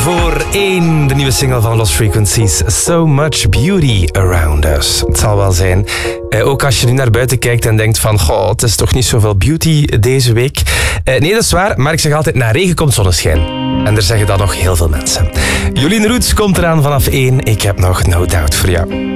voor 1, de nieuwe single van Lost Frequencies. So Much Beauty Around Us. Het zal wel zijn. Ook als je nu naar buiten kijkt en denkt van, goh, het is toch niet zoveel beauty deze week. Nee, dat is waar, maar ik zeg altijd, na regen komt zonneschijn. En er zeggen dat nog heel veel mensen. Jolien Roets komt eraan vanaf 1. Ik heb nog No Doubt voor jou.